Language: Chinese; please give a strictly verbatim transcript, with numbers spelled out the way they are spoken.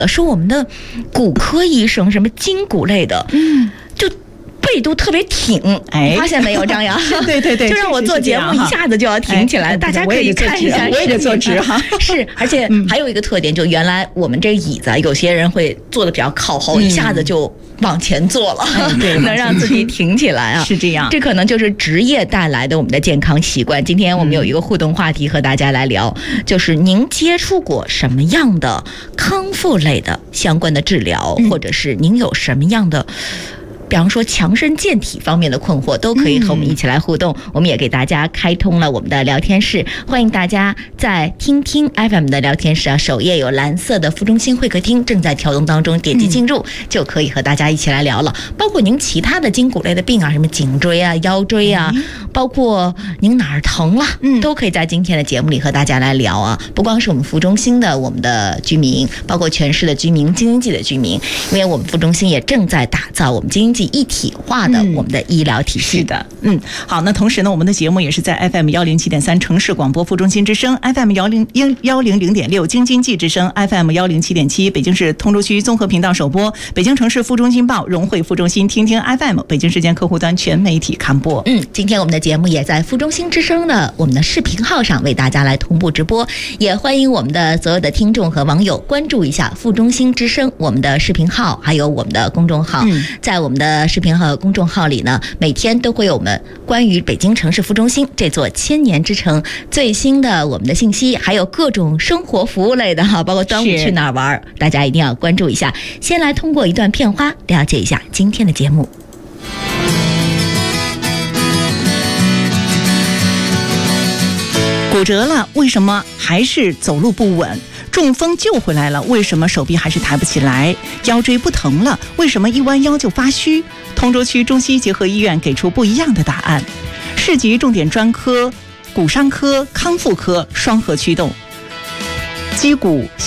说我们的骨科医生什么筋骨类的，嗯，就背都特别挺，哎，发现没有，张扬？ 对对对， 就让我做节目一下子就要挺起来，哎、大家可以看一下， 我也得坐直哈。 是，而且还有一个特点，就原来我们这椅子，有些人会坐的比较靠后，嗯、一下子就往前坐了，哎、对，能让自己挺起来啊。 是这样， 这可能就是职业带来的我们的健康习惯。今天我们有一个互动话题和大家来聊，嗯、就是您接触过什么样的康复类的相关的治疗，嗯、或者是您有什么样的？比方说强身健体方面的困惑，都可以和我们一起来互动。嗯、我们也给大家开通了我们的聊天室，欢迎大家在听听 F M 的聊天室啊，首页有蓝色的副中心会客厅正在调动当中，点击进入、嗯、就可以和大家一起来聊了。包括您其他的筋骨类的病啊，什么颈椎啊、腰椎啊，嗯、包括您哪儿疼了，嗯，都可以在今天的节目里和大家来聊啊。不光是我们副中心的我们的居民，包括全市的居民、京津冀的居民，因为我们副中心也正在打造我们京津冀一体化的我们的医疗体系、 嗯、是的，嗯，好，那同时呢，我们的节目也是在 F M 一零七点三城市广播副中心之声 ，F M 一零一零零点六京津冀之声 ，F M 一零七点七北京市通州区综合频道首播，北京城市副中心报、融汇副中心、听听 F M 北京时间客户端全媒体看播。 嗯，今天我们的节目也在副中心之声的我们的视频号上为大家来同步直播，也欢迎我们的所有的听众和网友关注一下副中心之声我们的视频号，还有我们的公众号，嗯、在我们的视频和公众号里呢，每天都会有我们关于北京城市副中心这座千年之城最新的我们的信息，还有各种生活服务类的哈，包括端午去哪儿玩，大家一定要关注一下。先来通过一段片花了解一下今天的节目。 骨折了，为什么还是走路不稳？中风救回来了，为什么手臂还是抬不起来？腰椎不疼了，为什么一弯腰就发虚？通州区中西结合医院给出不一样的答案。市级重点专科、骨伤科、康复科双核驱动，肌骨